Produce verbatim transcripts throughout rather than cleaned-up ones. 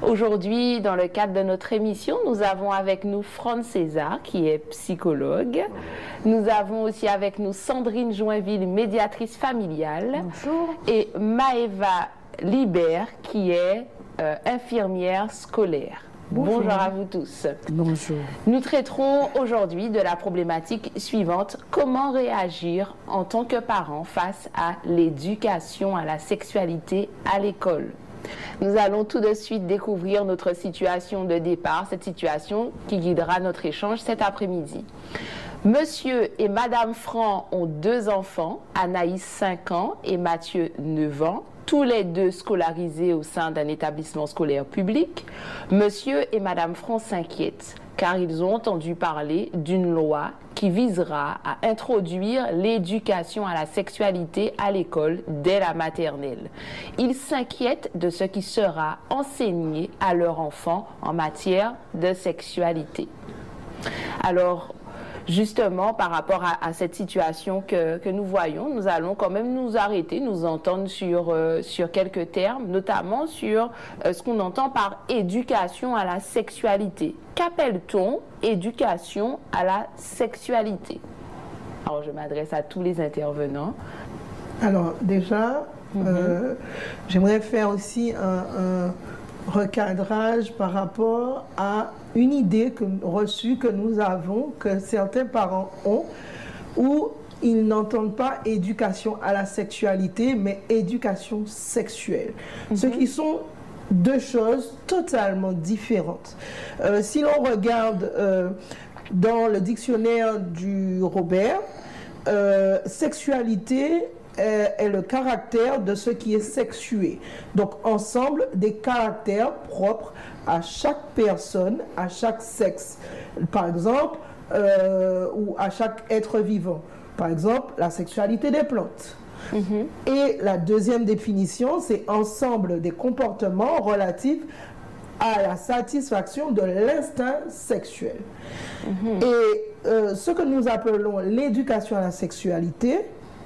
Aujourd'hui, dans le cadre de notre émission, nous avons avec nous Franz César, qui est psychologue. Nous avons aussi avec nous Sandrine Joinville, médiatrice familiale. Bonjour. Et Maëva Libert, qui est euh, infirmière scolaire. Bonjour. Bonjour à vous tous. Bonjour. Nous traiterons aujourd'hui de la problématique suivante: comment réagir en tant que parent face à l'éducation à la sexualité à l'école. Nous allons tout de suite découvrir notre situation de départ, cette situation qui guidera notre échange cet après-midi. Monsieur et Madame Franc ont deux enfants, Anaïs cinq ans et Mathieu neuf ans, tous les deux scolarisés au sein d'un établissement scolaire public. Monsieur et Madame Franc s'inquiètent car ils ont entendu parler d'une loi qui visera à introduire l'éducation à la sexualité à l'école dès la maternelle. Ils s'inquiètent de ce qui sera enseigné à leurs enfants en matière de sexualité. Alors, justement, par rapport à, à cette situation que, que nous voyons, nous allons quand même nous arrêter, nous entendre sur, euh, sur quelques termes, notamment sur euh, ce qu'on entend par éducation à la sexualité. Qu'appelle-t-on éducation à la sexualité? Alors, je m'adresse à tous les intervenants. Alors, déjà, mm-hmm. euh, j'aimerais faire aussi un, un recadrage par rapport à une idée que, reçue que nous avons, que certains parents ont, où ils n'entendent pas éducation à la sexualité, mais éducation sexuelle. Mm-hmm. Ce qui sont deux choses totalement différentes. Euh, si l'on regarde euh, dans le dictionnaire du Robert, euh, sexualité est, est le caractère de ce qui est sexué. Donc, ensemble des caractères propres à chaque personne, à chaque sexe. Par exemple, euh, ou à chaque être vivant. Par exemple, la sexualité des plantes. Mm-hmm. Et la deuxième définition, c'est ensemble des comportements relatifs à la satisfaction de l'instinct sexuel. Mm-hmm. Et euh, ce que nous appelons l'éducation à la sexualité,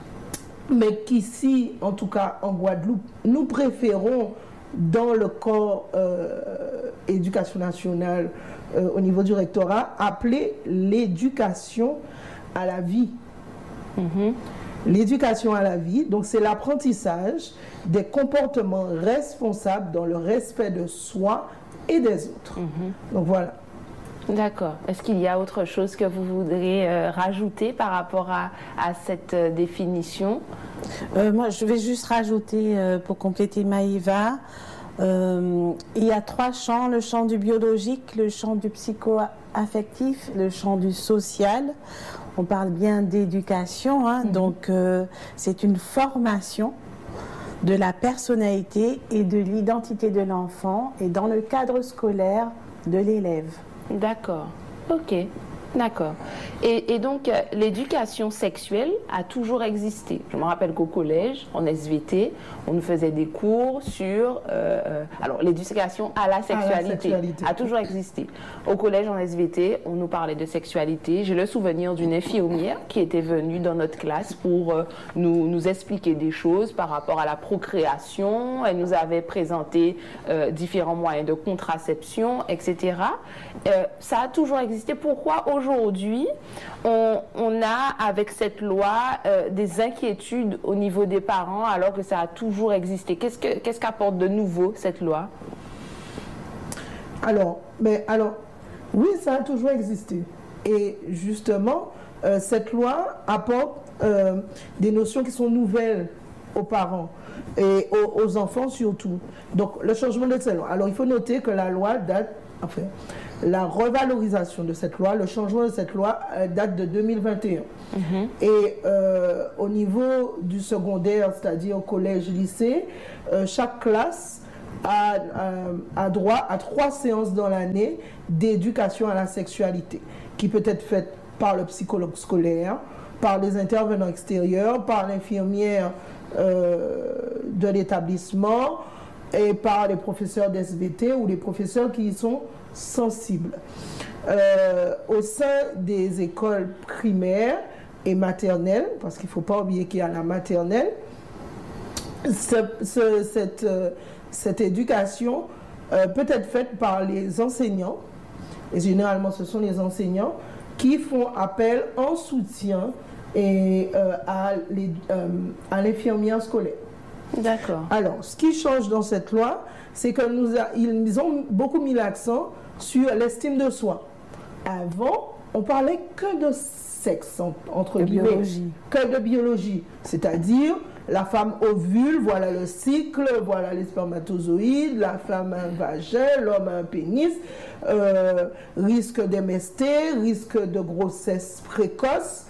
mais qu'ici, en tout cas en Guadeloupe, nous préférons dans le corps euh, éducation nationale euh, au niveau du rectorat, appeler l'éducation à la vie. Mm-hmm. L'éducation à la vie, donc c'est l'apprentissage des comportements responsables dans le respect de soi et des autres. Mm-hmm. Donc voilà. D'accord. Est-ce qu'il y a autre chose que vous voudriez euh, rajouter par rapport à, à cette euh, définition? euh, Moi, je vais juste rajouter, euh, pour compléter Maëva, euh, il y a trois champs: le champ du biologique, le champ du psycho-affectif, le champ du social. On parle bien d'éducation, hein, mmh. donc euh, c'est une formation de la personnalité et de l'identité de l'enfant et dans le cadre scolaire de l'élève. D'accord, ok, d'accord. Et, et donc, euh, l'éducation sexuelle a toujours existé. Je me rappelle qu'au collège, en S V T, on nous faisait des cours sur... Euh, alors, l'éducation à la sexualité, à la sexualité a toujours existé. Au collège, en S V T, on nous parlait de sexualité. J'ai le souvenir d'une infirmière qui était venue dans notre classe pour euh, nous, nous expliquer des choses par rapport à la procréation. Elle nous avait présenté euh, différents moyens de contraception, et cetera. Euh, ça a toujours existé. Pourquoi aujourd'hui on, on a, avec cette loi, euh, des inquiétudes au niveau des parents alors que ça a toujours existé? Qu'est-ce que, qu'est-ce qu'apporte de nouveau cette loi? Alors, mais alors, oui, ça a toujours existé. Et justement, euh, cette loi apporte euh, des notions qui sont nouvelles aux parents et aux, aux enfants surtout. Donc, le changement de cette loi. Alors, il faut noter que la loi date, enfin, la revalorisation de cette loi, le changement de cette loi euh, date de deux mille vingt et un. Mm-hmm. Et euh, au niveau du secondaire, c'est-à-dire au collège, lycée, euh, chaque classe a, a, a droit à trois séances dans l'année d'éducation à la sexualité, qui peut être faite par le psychologue scolaire, par les intervenants extérieurs, par l'infirmière euh, de l'établissement et par les professeurs d'S V T ou les professeurs qui y sont sensibles. Euh, au sein des écoles primaires et maternelles, parce qu'il ne faut pas oublier qu'il y a la maternelle, ce, ce, cette, euh, cette éducation euh, peut être faite par les enseignants, et généralement ce sont les enseignants, qui font appel en soutien et, euh, à, les, euh, à l'infirmière scolaire. D'accord. Alors, ce qui change dans cette loi, c'est qu'ils ont beaucoup mis l'accent sur l'estime de soi. Avant, on parlait que de sexe, entre de guillemets, biologie. que de biologie, c'est-à-dire la femme ovule, voilà le cycle, voilà les spermatozoïdes, la femme a un vagin, l'homme a un pénis, euh, risque d'M S T, risque de grossesse précoce,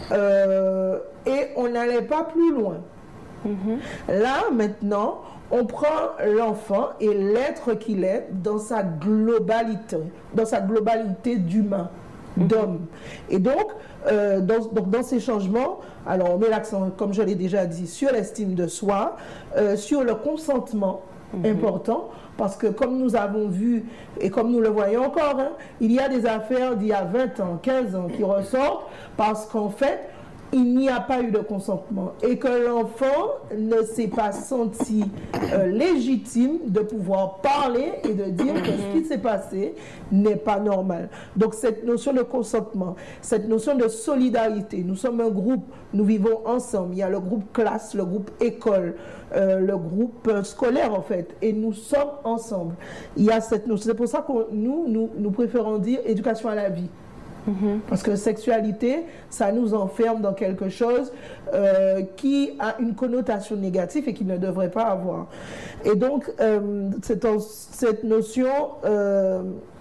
euh, et on n'allait pas plus loin. Mm-hmm. Là, maintenant, on prend l'enfant et l'être qu'il est dans sa globalité, dans sa globalité d'humain, mm-hmm. d'homme. Et donc, euh, dans, donc, dans ces changements, alors on met l'accent, comme je l'ai déjà dit, sur l'estime de soi, euh, sur le consentement mm-hmm. important, parce que comme nous avons vu, et comme nous le voyons encore, hein, il y a des affaires d'il y a vingt ans, quinze ans qui ressortent, parce qu'en fait, il n'y a pas eu de consentement et que l'enfant ne s'est pas senti euh, légitime de pouvoir parler et de dire que ce qui s'est passé n'est pas normal. Donc cette notion de consentement, cette notion de solidarité, nous sommes un groupe, nous vivons ensemble, il y a le groupe classe, le groupe école, euh, le groupe scolaire en fait, et nous sommes ensemble. Il y a cette notion, c'est pour ça que nous, nous, nous préférons dire éducation à la vie. Parce que sexualité, ça nous enferme dans quelque chose euh, qui a une connotation négative et qui ne devrait pas avoir. Et donc, euh, cette, cette notion, euh,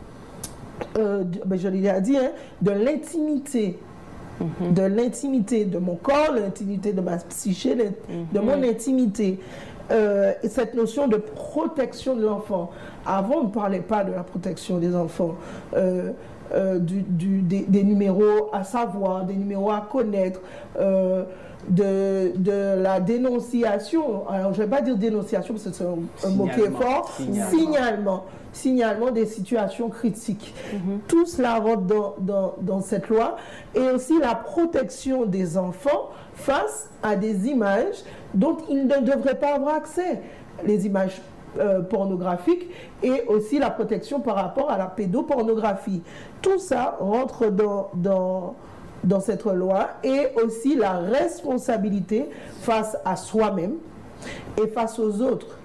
euh, ben je l'ai déjà dit, hein, de l'intimité, mm-hmm. de l'intimité de mon corps, l'intimité de ma psyché, mm-hmm. de mon intimité. Euh, et cette notion de protection de l'enfant. Avant, on ne parlait pas de la protection des enfants. Euh, Euh, du, du, des, des numéros à savoir, des numéros à connaître, euh, de, de la dénonciation. Alors, je ne vais pas dire dénonciation parce que c'est un, un mot qui est fort. Signalement. Signalement. Signalement des situations critiques. Mm-hmm. Tout cela rentre dans, dans, dans cette loi. Et aussi la protection des enfants face à des images dont ils ne devraient pas avoir accès. Les images Euh, pornographique et aussi la protection par rapport à la pédopornographie. Tout ça rentre dans, dans, dans cette loi et aussi la responsabilité face à soi-même et face aux autres.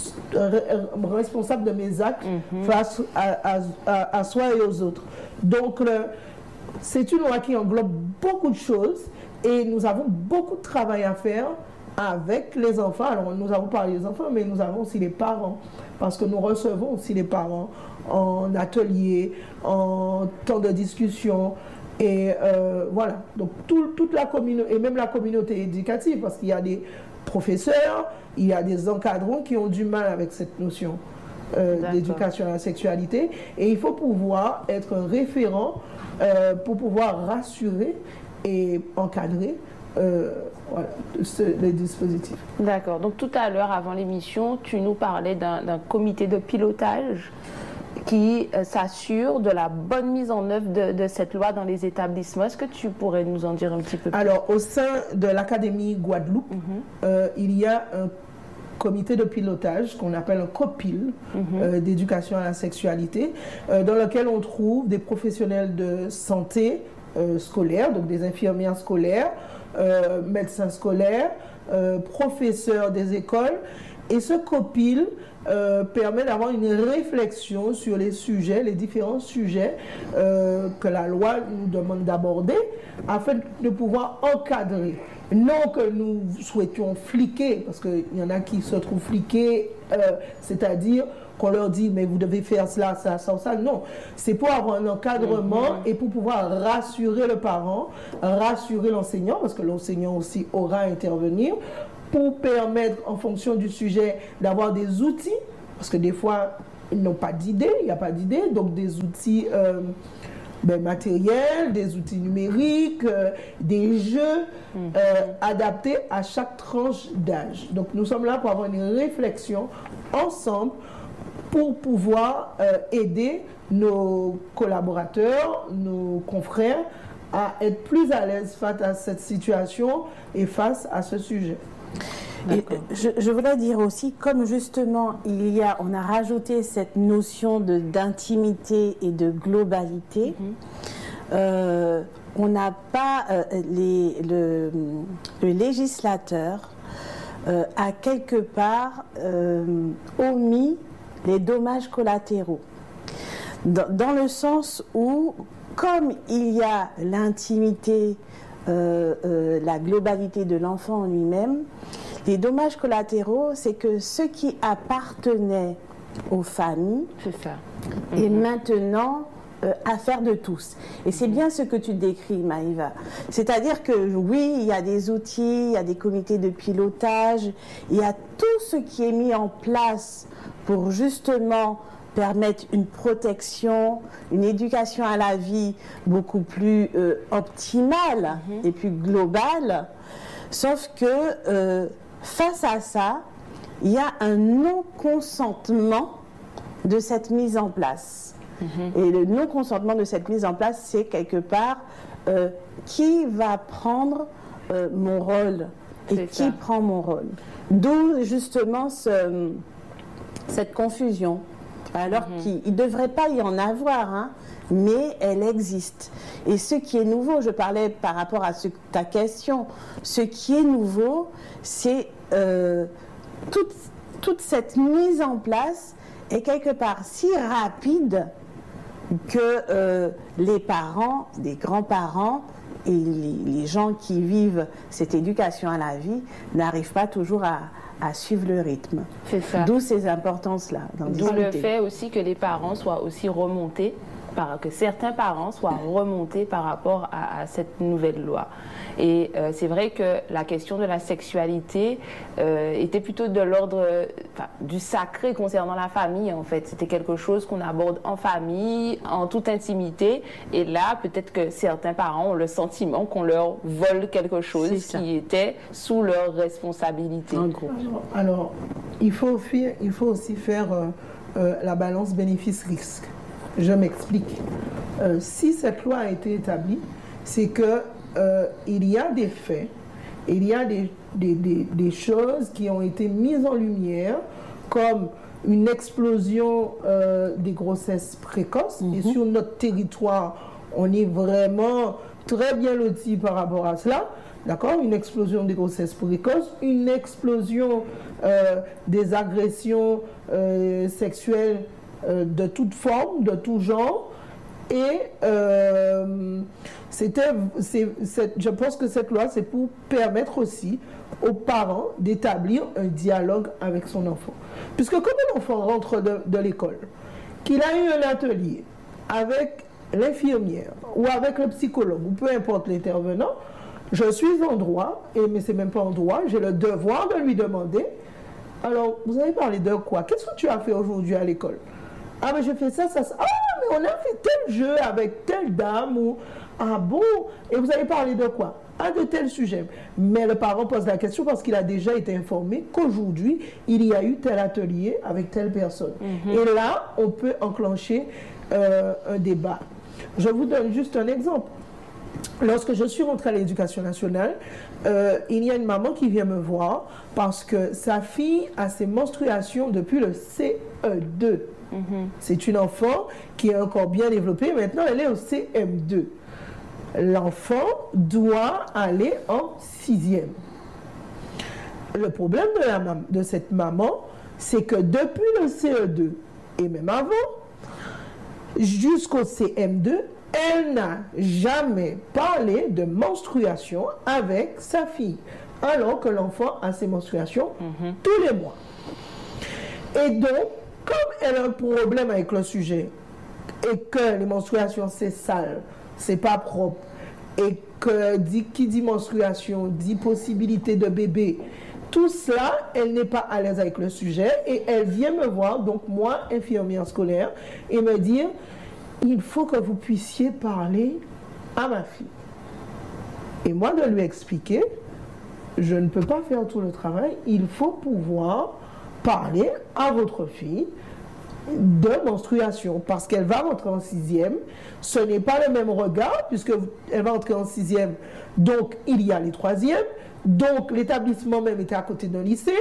Responsable de mes actes mm-hmm. face à, à, à, à soi et aux autres. Donc, le, c'est une loi qui englobe beaucoup de choses et nous avons beaucoup de travail à faire avec les enfants. Alors nous avons parlé des enfants, mais nous avons aussi les parents, parce que nous recevons aussi les parents en atelier, en temps de discussion, et euh, voilà. Donc tout, toute la communauté, et même la communauté éducative, parce qu'il y a des professeurs, il y a des encadrants qui ont du mal avec cette notion euh, d'éducation à la sexualité, et il faut pouvoir être un référent euh, pour pouvoir rassurer et encadrer Euh, voilà, ce, les dispositifs. D'accord. Donc tout à l'heure, avant l'émission, tu nous parlais d'un comité de pilotage qui euh, s'assure de la bonne mise en œuvre de, de cette loi dans les établissements. Est-ce que tu pourrais nous en dire un petit peu plus? Alors, au sein de l'Académie Guadeloupe, mm-hmm. euh, il y a un comité de pilotage qu'on appelle un COPIL mm-hmm. euh, d'éducation à la sexualité, euh, dans lequel on trouve des professionnels de santé euh, scolaire, donc des infirmières scolaires, Euh, médecins scolaires, euh, professeurs des écoles. Et ce COPIL euh, permet d'avoir une réflexion sur les sujets, les différents sujets euh, que la loi nous demande d'aborder afin de pouvoir encadrer. Non que nous souhaitions fliquer, parce qu'il y en a qui se trouvent fliqués, euh, c'est-à-dire qu'on leur dit mais vous devez faire cela, ça, ça, ça. Non, c'est pour avoir un encadrement mmh. et pour pouvoir rassurer le parent, rassurer l'enseignant, parce que l'enseignant aussi aura à intervenir, pour permettre en fonction du sujet d'avoir des outils, parce que des fois ils n'ont pas d'idée, il n'y a pas d'idée, donc des outils euh, ben, matériels, des outils numériques, euh, des jeux mmh. euh, adaptés à chaque tranche d'âge. Donc nous sommes là pour avoir une réflexion ensemble pour pouvoir euh, aider nos collaborateurs, nos confrères à être plus à l'aise face à cette situation et face à ce sujet. Et je, je voulais dire aussi, comme justement, il y a, on a rajouté cette notion de, d'intimité et de globalité, mm-hmm. euh, on n'a pas, euh, les, le, le législateur euh, a quelque part euh, omis les dommages collatéraux. Dans, dans le sens où, comme il y a l'intimité, euh, euh, la globalité de l'enfant en lui-même, les dommages collatéraux, c'est que ce qui appartenait aux familles c'est ça. est Mm-hmm. maintenant euh, affaire de tous. Et c'est bien ce que tu décris, Maïva. C'est-à-dire que oui, il y a des outils, il y a des comités de pilotage, il y a tout ce qui est mis en place pour justement permettre une protection, une éducation à la vie beaucoup plus euh, optimale mm-hmm. et plus globale. Sauf que euh, face à ça, il y a un non-consentement de cette mise en place. Mm-hmm. Et le non-consentement de cette mise en place, c'est quelque part euh, qui va prendre euh, mon rôle et c'est qui ça. Prend mon rôle. D'où justement ce, cette confusion. Alors mm-hmm. qu'il ne devrait pas y en avoir, hein, mais elle existe. Et ce qui est nouveau, je parlais par rapport à ce, ta question, ce qui est nouveau, c'est euh, toute, toute cette mise en place est quelque part si rapide que euh, les parents, les grands-parents et les, les gens qui vivent cette éducation à la vie n'arrivent pas toujours à à suivre le rythme. C'est ça. D'où ces importances-là. D'où le fait aussi que les parents soient aussi remontés, par, que certains parents soient remontés par rapport à, à cette nouvelle loi. Et euh, c'est vrai que la question de la sexualité euh, était plutôt de l'ordre euh, du sacré concernant la famille, en fait. C'était quelque chose qu'on aborde en famille, en toute intimité. Et là, peut-être que certains parents ont le sentiment qu'on leur vole quelque chose qui était sous leur responsabilité. En gros. Alors, alors il, faut, il faut aussi faire euh, euh, la balance bénéfice-risque. Je m'explique. Euh, si cette loi a été établie, c'est que Euh, il y a des faits, il y a des, des, des, des choses qui ont été mises en lumière, comme une explosion euh, des grossesses précoces. Mm-hmm. Et sur notre territoire, on est vraiment très bien loti par rapport à cela. D'accord? Une explosion des grossesses précoces, une explosion euh, des agressions euh, sexuelles euh, de toute forme, de tout genre. Et euh, c'était, c'est, c'est, je pense que cette loi, c'est pour permettre aussi aux parents d'établir un dialogue avec son enfant. Puisque quand un enfant rentre de, de l'école, qu'il a eu un atelier avec l'infirmière ou avec le psychologue, ou peu importe l'intervenant, je suis en droit, et, mais c'est même pas en droit, j'ai le devoir de lui demander, alors, vous avez parlé de quoi? Qu'est-ce que tu as fait aujourd'hui à l'école? Ah, mais je fais ça, ça, ça. Ah, mais on a fait tel jeu avec telle dame. Ou... Ah bon? Et vous avez parlé de quoi? Ah, de tel sujet. Mais le parent pose la question parce qu'il a déjà été informé qu'aujourd'hui, il y a eu tel atelier avec telle personne. Mm-hmm. Et là, on peut enclencher euh, un débat. Je vous donne juste un exemple. Lorsque je suis rentrée à l'Éducation nationale, euh, il y a une maman qui vient me voir parce que sa fille a ses menstruations depuis le C E deux. Mm-hmm. C'est une enfant qui est encore bien développée. Maintenant, elle est au C M deux. L'enfant doit aller en sixième. Le problème de, la, de cette maman, c'est que depuis le C E deux, et même avant, jusqu'au C M deux, elle n'a jamais parlé de menstruation avec sa fille, alors que l'enfant a ses menstruations mm-hmm. tous les mois. Et donc, comme elle a un problème avec le sujet, et que les menstruations c'est sale, c'est pas propre, et que dit, qui dit menstruation dit possibilité de bébé, tout cela, elle n'est pas à l'aise avec le sujet, et elle vient me voir, donc moi, infirmière scolaire, et me dire, il faut que vous puissiez parler à ma fille. Et moi, de lui expliquer, je ne peux pas faire tout le travail, il faut pouvoir parler à votre fille de menstruation, parce qu'elle va rentrer en sixième. Ce n'est pas le même regard, puisqu'elle va rentrer en sixième, donc il y a les troisièmes, donc l'établissement même était à côté d'un lycée.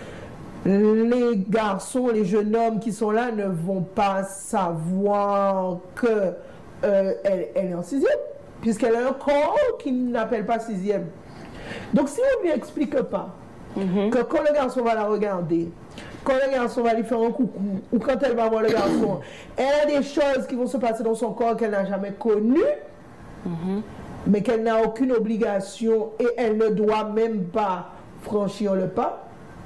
Les garçons, les jeunes hommes qui sont là ne vont pas savoir qu'elle euh, elle est en sixième, puisqu'elle a un corps qui n'appelle pas sixième. Donc si on ne lui explique pas mm-hmm. que quand le garçon va la regarder, quand le garçon va lui faire un coucou, ou quand elle va voir le garçon, elle a des choses qui vont se passer dans son corps qu'elle n'a jamais connues, mm-hmm. mais qu'elle n'a aucune obligation et elle ne doit même pas franchir le pas.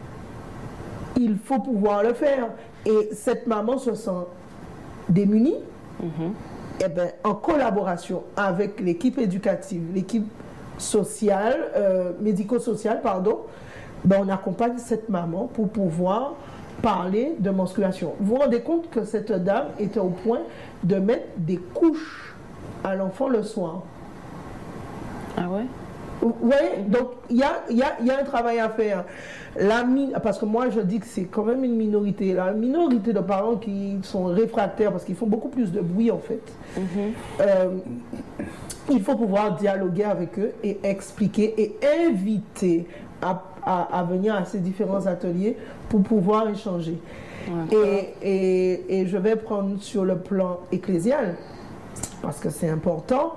Il faut pouvoir le faire. Et cette maman se sent démunie. Mm-hmm. Et bien, en collaboration avec l'équipe éducative, l'équipe sociale, euh, médico-sociale, pardon, ben on accompagne cette maman pour pouvoir parler de menstruation. Vous vous rendez compte que cette dame était au point de mettre des couches à l'enfant le soir. Ah ouais? Vous voyez, donc il y a, y, a, y a un travail à faire. La, parce que moi je dis que c'est quand même une minorité. La minorité de parents qui sont réfractaires parce qu'ils font beaucoup plus de bruit en fait. Mm-hmm. euh, il faut pouvoir dialoguer avec eux et expliquer et inviter à, à, à venir à ces différents ateliers pour pouvoir échanger. Et, et, et je vais prendre sur le plan ecclésial parce que c'est important.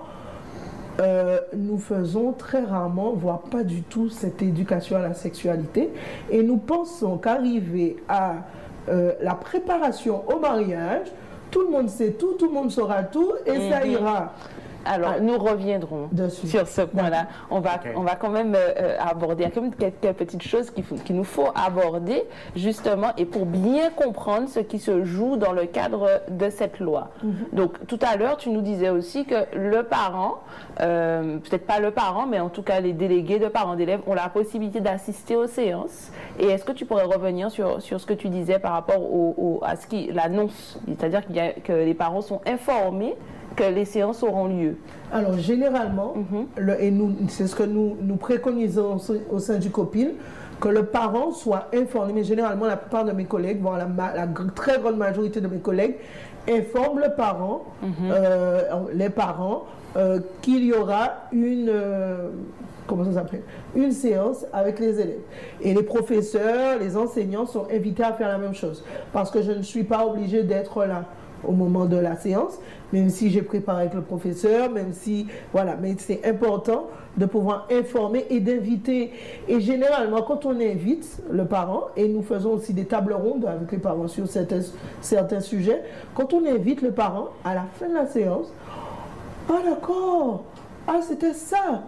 Euh, nous faisons très rarement, voire pas du tout, cette éducation à la sexualité. Et nous pensons qu'arriver à euh, la préparation au mariage, tout le monde sait tout, tout le monde saura tout, et mm-hmm. ça ira. Alors, ah, nous reviendrons dessus. Sur ce point-là. On va, okay. on va quand même euh, aborder, il y a quand même quelques petites choses qu'il qu'il nous faut aborder, justement, et pour bien comprendre ce qui se joue dans le cadre de cette loi. Mm-hmm. Donc, tout à l'heure, tu nous disais aussi que le parent, euh, peut-être pas le parent, mais en tout cas les délégués de parents d'élèves ont la possibilité d'assister aux séances. Et est-ce que tu pourrais revenir sur, sur ce que tu disais par rapport au, au, à ce qui l'annonce, c'est-à-dire qu'il y a, que les parents sont informés que les séances auront lieu? Alors, généralement, mm-hmm. le, et nous, c'est ce que nous, nous préconisons au, au sein du COPIL, que le parent soit informé, mais généralement, la plupart de mes collègues, voire la, la très grande majorité de mes collègues, informent le parent, mm-hmm. euh, les parents, euh, qu'il y aura une... Euh, comment ça s'appelle, une séance avec les élèves. Et les professeurs, les enseignants sont invités à faire la même chose. Parce que je ne suis pas obligée d'être là au moment de la séance, même si j'ai préparé avec le professeur, même si, voilà, mais c'est important de pouvoir informer et d'inviter. Et généralement, quand on invite le parent, et nous faisons aussi des tables rondes avec les parents sur certains, certains sujets, quand on invite le parent, à la fin de la séance, ah d'accord, ah c'était ça,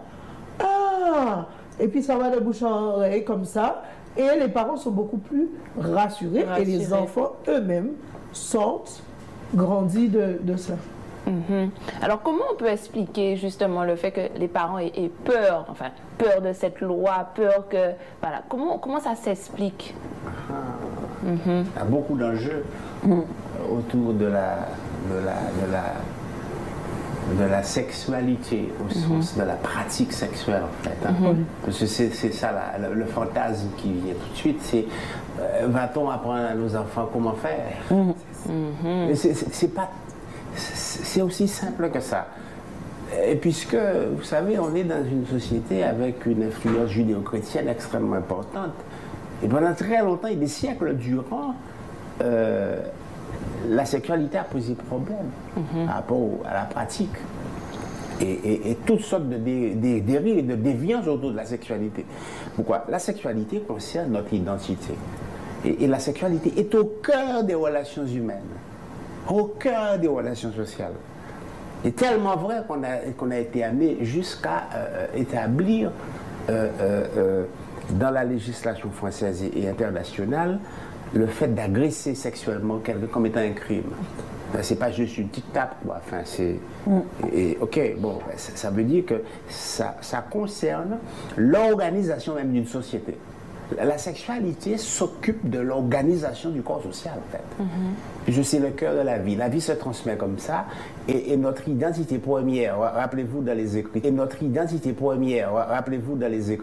ah, et puis ça va de bouche en oreille comme ça, et les parents sont beaucoup plus rassurés, rassurés. Et les enfants eux-mêmes sortent grandis de, de ça. Mm-hmm. Alors, comment on peut expliquer justement le fait que les parents aient, aient peur, enfin, peur de cette loi, peur que... Voilà, comment, comment ça s'explique? Ah, mm-hmm. Il y a beaucoup d'enjeux mm. autour de la, de, la, de, la, de la sexualité, au mm-hmm. sens de la pratique sexuelle, en fait. Hein. Mm-hmm. Parce que c'est ça, la, le, le fantasme qui vient tout de suite, c'est euh, va-t-on apprendre à nos enfants comment faire? Mm-hmm. Mm-hmm. C'est pas... C'est aussi simple que ça. Et puisque, vous savez, on est dans une société avec une influence judéo-chrétienne extrêmement importante. Et pendant très longtemps, et des siècles durant, euh, la sexualité a posé problème mm-hmm. par rapport à la pratique. Et, et, et toutes sortes de dé, dé, dérives et de déviances autour de la sexualité. Pourquoi? La sexualité concerne notre identité. Et, et la sexualité est au cœur des relations humaines. Au cœur des relations sociales. C'est tellement vrai qu'on a, qu'on a été amené jusqu'à euh, établir euh, euh, euh, dans la législation française et, et internationale le fait d'agresser sexuellement quelqu'un comme étant un crime. Ben, c'est pas juste une petite tape, quoi. Enfin, c'est... Mm. Et, ok, bon, ça, ça veut dire que ça, ça concerne l'organisation même d'une société. La sexualité s'occupe de l'organisation du corps social, en fait. Mm-hmm. Je sais le cœur de la vie. La vie se transmet comme ça. Et, et notre identité première, rappelez-vous dans les écrits, et notre identité première, rappelez-vous dans les écrits,